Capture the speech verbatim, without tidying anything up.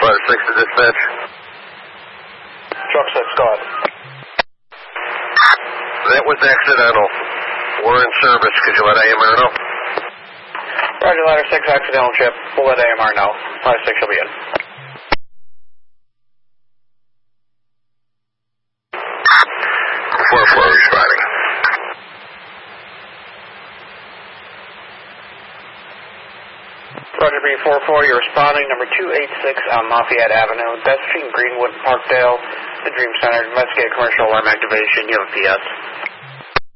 five six to dispatch. Truck six, go ahead. That was accidental. We're in service. Could you let A M R know? Roger, ladder six, accidental trip. We'll let A M R know. five six will be in. four four responding. Roger, B four four, you're responding. Number two eighty-six on Lafayette Avenue. That's between Greenwood and Parkdale. The Dream Center. Investigate commercial alarm activation. You have a P S.